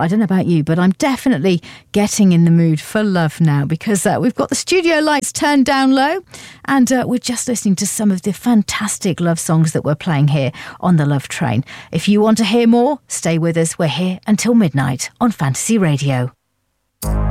I don't know about you, but I'm definitely getting in the mood for love now, because we've got the studio lights turned down low, and we're just listening to some of the fantastic love songs that we're playing here on the Love Train. If you want to hear more, stay with us. We're here until midnight on Fantasy Radio.